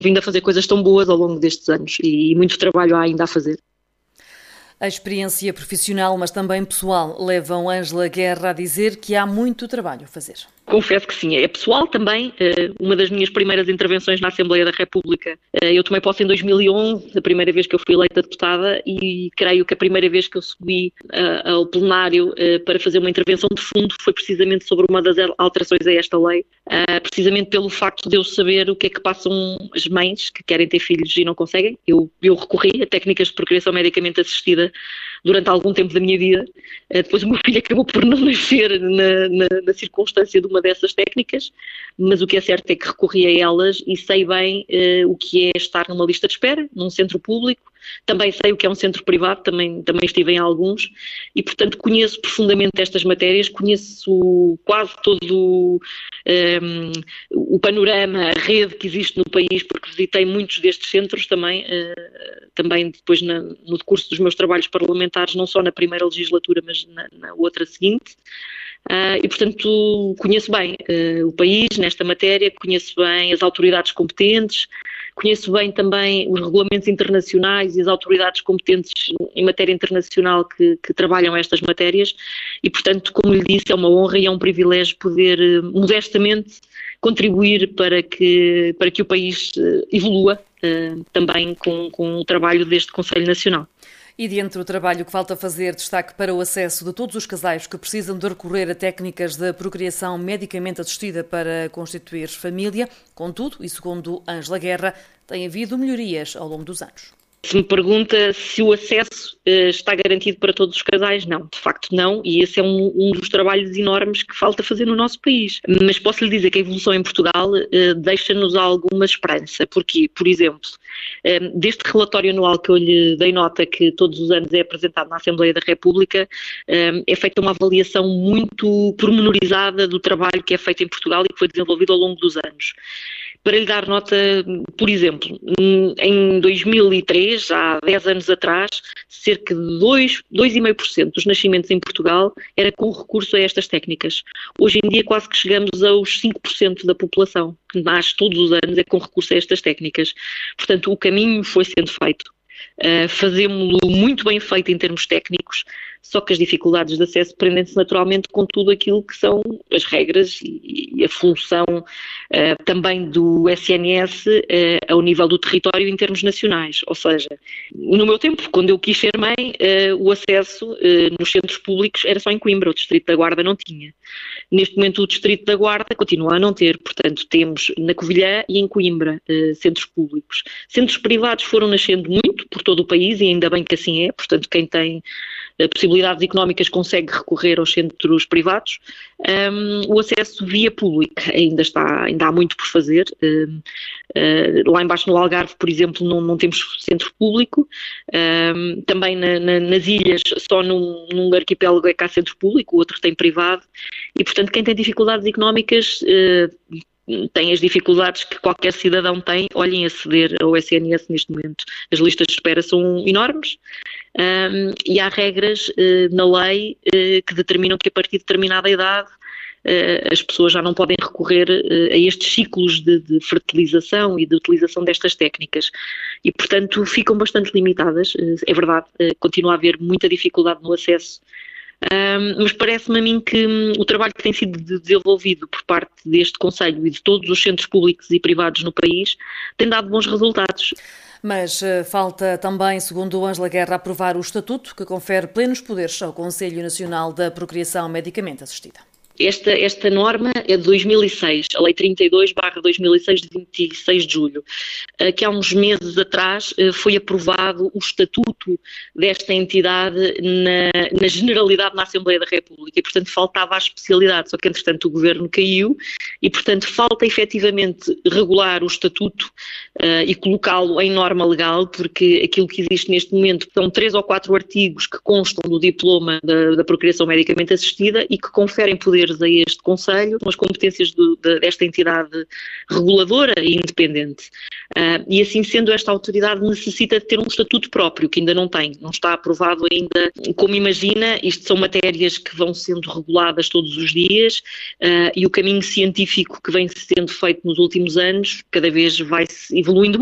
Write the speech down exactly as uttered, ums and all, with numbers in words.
vindo a fazer coisas tão boas ao longo destes anos e muito trabalho há ainda a fazer. A experiência profissional, mas também pessoal, levam Ângela Guerra a dizer que há muito trabalho a fazer. Confesso que sim, é pessoal também. Uma das minhas primeiras intervenções na Assembleia da República, eu tomei posse em dois mil e onze, a primeira vez que eu fui eleita deputada, e creio que a primeira vez que eu subi ao plenário para fazer uma intervenção de fundo foi precisamente sobre uma das alterações a esta lei, precisamente pelo facto de eu saber o que é que passam as mães que querem ter filhos e não conseguem. Eu, eu recorri a técnicas de procriação medicamente assistida durante algum tempo da minha vida. Depois o meu filho acabou por não nascer na, na, na circunstância de uma dessas técnicas, mas o que é certo é que recorri a elas e sei bem uh, o que é estar numa lista de espera, num centro público. Também sei o que é um centro privado, também, também estive em alguns, e portanto conheço profundamente estas matérias, conheço quase todo um, o panorama, a rede que existe no país, porque visitei muitos destes centros também, uh, também depois na, no decurso dos meus trabalhos parlamentares, não só na primeira legislatura, mas na, na outra seguinte. Uh, e, portanto, conheço bem uh, o país nesta matéria, conheço bem as autoridades competentes, conheço bem também os regulamentos internacionais e as autoridades competentes em matéria internacional que, que trabalham estas matérias e, portanto, como lhe disse, é uma honra e é um privilégio poder uh, modestamente contribuir para que, para que o país uh, evolua uh, também com, com o trabalho deste Conselho Nacional. E diante do trabalho que falta fazer, destaque para o acesso de todos os casais que precisam de recorrer a técnicas de procriação medicamente assistida para constituir família. Contudo, e segundo Ângela Guerra, tem havido melhorias ao longo dos anos. Se me pergunta se o acesso uh, está garantido para todos os casais, não, de facto não, e esse é um, um dos trabalhos enormes que falta fazer no nosso país. Mas posso lhe dizer que a evolução em Portugal uh, deixa-nos alguma esperança. Porquê? Por exemplo, um, deste relatório anual que eu lhe dei nota, que todos os anos é apresentado na Assembleia da República, um, é feita uma avaliação muito pormenorizada do trabalho que é feito em Portugal e que foi desenvolvido ao longo dos anos. Para lhe dar nota, por exemplo, em dois mil e três, há dez anos atrás, cerca de dois vírgula cinco por cento dos nascimentos em Portugal era com recurso a estas técnicas. Hoje em dia quase que chegamos aos cinco por cento da população que nasce todos os anos é com recurso a estas técnicas. Portanto, o caminho foi sendo feito. Uh, fazemos-lo muito bem feito em termos técnicos, só que as dificuldades de acesso prendem-se naturalmente com tudo aquilo que são as regras e, e a função uh, também do S N S uh, ao nível do território em termos nacionais. Ou seja, no meu tempo, quando eu quis ser mãe, uh, o acesso uh, nos centros públicos era só em Coimbra, o Distrito da Guarda não tinha. Neste momento o Distrito da Guarda continua a não ter, portanto temos na Covilhã e em Coimbra uh, centros públicos. Centros privados foram nascendo muito por todo o país e ainda bem que assim é, portanto quem tem possibilidades económicas consegue recorrer aos centros privados. Um, o acesso via pública ainda está, ainda há muito por fazer. Um, uh, lá embaixo no Algarve, por exemplo, não, não temos centro público. Um, também na, na, nas ilhas, só num, num arquipélago é que há centro público, o outro tem privado. E, portanto, quem tem dificuldades económicas uh, tem as dificuldades que qualquer cidadão tem, olhem aceder ao S N S neste momento. As listas de espera são enormes um, e há regras uh, na lei uh, que determinam que a partir de determinada idade uh, as pessoas já não podem recorrer uh, a estes ciclos de, de fertilização e de utilização destas técnicas e, portanto, ficam bastante limitadas. Uh, é verdade, uh, continua a haver muita dificuldade no acesso. Um, mas parece-me a mim que um, o trabalho que tem sido desenvolvido por parte deste Conselho e de todos os centros públicos e privados no país tem dado bons resultados. Mas uh, falta também, segundo Ângela Guerra, aprovar o Estatuto que confere plenos poderes ao Conselho Nacional da Procriação Medicamente Assistida. Esta, esta norma é de dois mil e seis, a Lei trinta e dois barra dois mil e seis, de vinte e seis de julho, que há uns meses atrás foi aprovado o estatuto desta entidade na, na generalidade na Assembleia da República e, portanto, faltava a especialidade, só que, entretanto, o Governo caiu e, portanto, falta efetivamente regular o estatuto uh, e colocá-lo em norma legal, porque aquilo que existe neste momento são três ou quatro artigos que constam do diploma da, da procriação medicamente assistida e que conferem poderes conferes a este Conselho são as competências do, de, desta entidade reguladora e independente. Uh, e assim sendo, esta autoridade necessita de ter um estatuto próprio, que ainda não tem, não está aprovado ainda. Como imagina, isto são matérias que vão sendo reguladas todos os dias uh, e o caminho científico que vem sendo feito nos últimos anos cada vez vai-se evoluindo